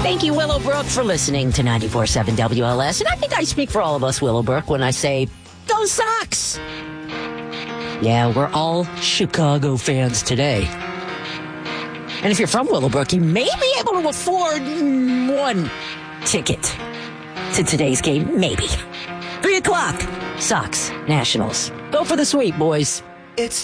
Thank you, Willowbrook, for listening to 94.7 WLS. And I think I speak for all of us, Willowbrook, when I say, go Sox! Yeah, we're all Chicago fans today. And if you're from Willowbrook, you may be able to afford one ticket to today's game. Maybe. 3 o'clock. Sox, Nationals. Go for the sweep, boys. It's